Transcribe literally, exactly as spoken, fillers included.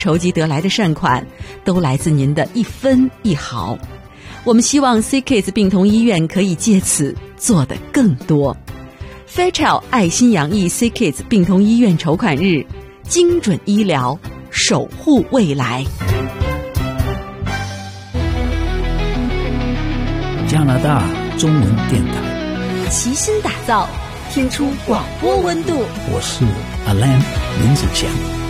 筹集得来的善款都来自您的一分一毫。我们希望 C Kids 病童医院可以借此做得更多。Fairchild 爱心洋溢 C Kids 病童医院筹款日，精准医疗，守护未来。 加拿大中文电台齐心打造，听出广播温度。 我是 Alan 林子祥。